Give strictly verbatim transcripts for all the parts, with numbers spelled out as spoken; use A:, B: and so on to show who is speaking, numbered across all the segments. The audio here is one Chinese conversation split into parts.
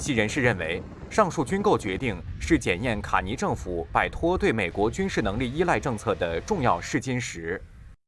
A: 析人士认为，上述军购决定是检验卡尼政府摆脱对美国军事能力依赖政策的重要试金石。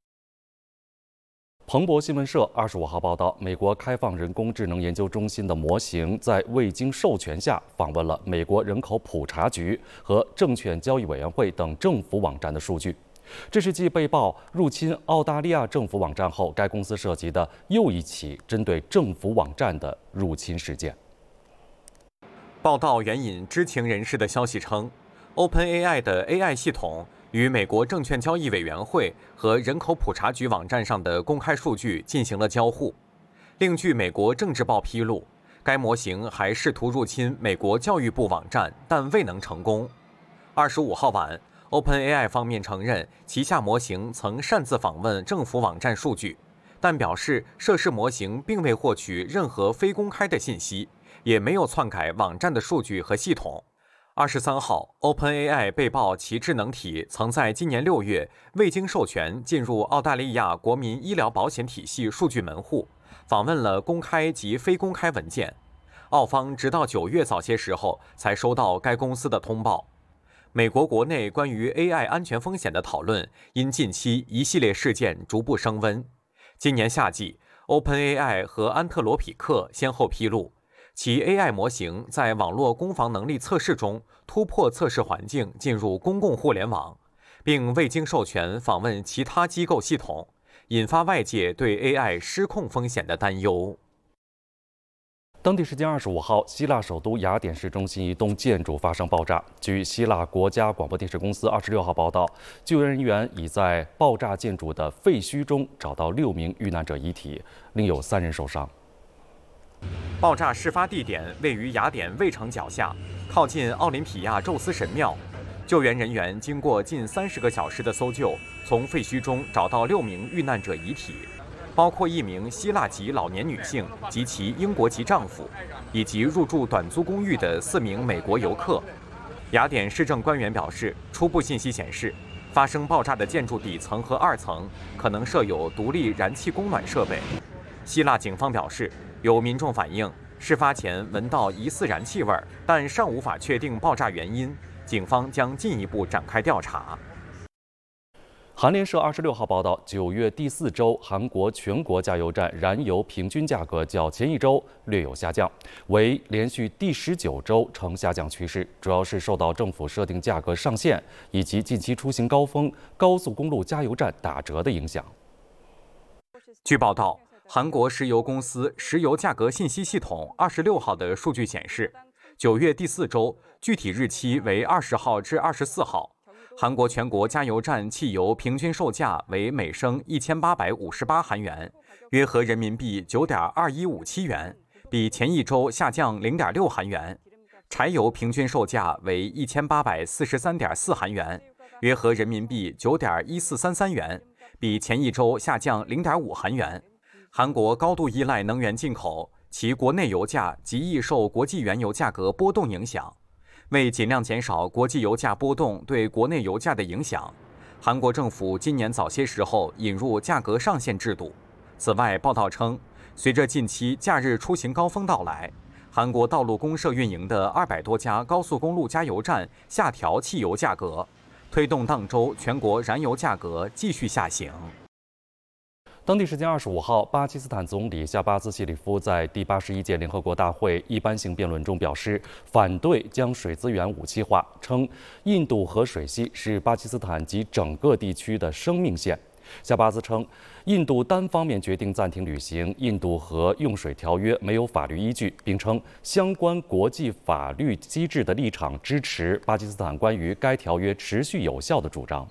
B: 彭博新闻社二十五号报道，美国开放人工智能研究中心的模型在未经授权下访问了美国人口普查局和证券交易委员会等政府网站的数据。这是继被曝入侵澳大利亚政府网站后，该公司涉及的又一起针对政府网站的入侵事件。
A: 报道援引知情人士的消息称 ，OpenAI 的 A I 系统与美国证券交易委员会和人口普查局网站上的公开数据进行了交互。另据美国政治报披露，该模型还试图入侵美国教育部网站，但未能成功。二十五号晚 ，OpenAI 方面承认旗下模型曾擅自访问政府网站数据，但表示涉事模型并未获取任何非公开的信息，也没有篡改网站的数据和系统。二十三号 ，OpenAI 被曝其智能体曾在今年六月未经授权进入澳大利亚国民医疗保险体系数据门户，访问了公开及非公开文件。澳方直到九月早些时候才收到该公司的通报。美国国内关于 A I 安全风险的讨论因近期一系列事件逐步升温。今年夏季 ，OpenAI 和安特罗匹克先后披露，其 A I 模型在网络攻防能力测试中突破测试环境进入公共互联网，并未经授权访问其他机构系统，引发外界对 A I 失控风险的担忧。
B: 当地时间二十五号，希腊首都雅典市中心一栋建筑发生爆炸。据希腊国家广播电视公司二十六号报道，救援人员已在爆炸建筑的废墟中找到六名遇难者遗体，另有三人受伤。
A: 爆炸事发地点位于雅典卫城脚下，靠近奥林匹亚宙斯神庙。救援人员经过近三十个小时的搜救，从废墟中找到六名遇难者遗体，包括一名希腊籍老年女性及其英国籍丈夫，以及入住短租公寓的四名美国游客。雅典市政官员表示，初步信息显示，发生爆炸的建筑底层和二层可能设有独立燃气供暖设备。希腊警方表示，有民众反映事发前闻到疑似燃气味，但尚无法确定爆炸原因，警方将进一步展开调查。
B: 韩联社二十六号报道，九月第四周，韩国全国加油站燃油平均价格较前一周略有下降，为连续第十九周呈下降趋势，主要是受到政府设定价格上限以及近期出行高峰高速公路加油站打折的影响。
A: 据报道，韩国石油公司石油价格信息系统二十六号的数据显示，九月第四周具体日期为二十号至二十四号。韩国全国加油站汽油平均售价为每升一千八百五十八韩元，约合人民币九点二一五七元，比前一周下降零点六韩元。柴油平均售价为一千八百四十三点四韩元，约合人民币九点一四三三元，比前一周下降零点五韩元。韩国高度依赖能源进口，其国内油价极易受国际原油价格波动影响。为尽量减少国际油价波动对国内油价的影响，韩国政府今年早些时候引入价格上限制度。此外，报道称，随着近期假日出行高峰到来，韩国道路公社运营的二百多家高速公路加油站下调汽油价格，推动当周全国燃油价格继续下行。
B: 当地时间二十五号，巴基斯坦总理夏巴兹·希里夫在第八十一届联合国大会一般性辩论中表示，反对将水资源武器化，称印度河水系是巴基斯坦及整个地区的生命线。夏巴兹称，印度单方面决定暂停履行印度河用水条约没有法律依据，并称相关国际法律机制的立场支持巴基斯坦关于该条约持续有效的主张。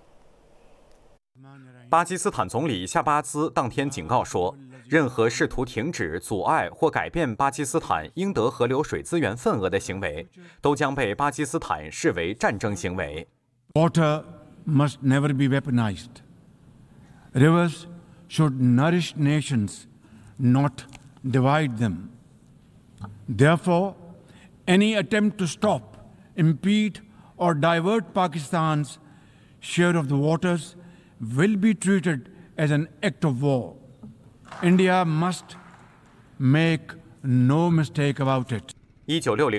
A: 巴基斯坦总理夏巴兹当天警告说，任何试图停止、阻碍或改变巴基斯坦应得河流水资源份额的行为，都将被巴基斯坦视为战争行为。
C: Water must never be weaponized. Rivers should nourish nations, not divide them. Therefore, any attempt to stop, impede, or divert Pakistan's share of the waters will be treated as an act of war. India must make no mistake about it.
A: 一九六零